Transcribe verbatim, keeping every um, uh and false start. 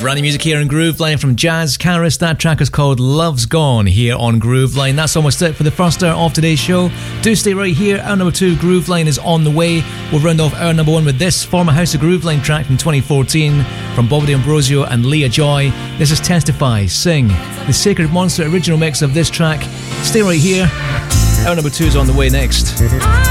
Brand new music here on Grooveline from Jazz Karis. That track is called Love's Gone here on Grooveline. That's almost it for the first hour of today's show. Do stay right here. Hour number two, Grooveline, is on the way. We'll round off hour number one with this former House of Grooveline track from twenty fourteen from Bobby D'Ambrosio and Leah Joy. This is Testify, Sing, the Sacred Monster original mix of this track. Stay right here. Hour number two is on the way next.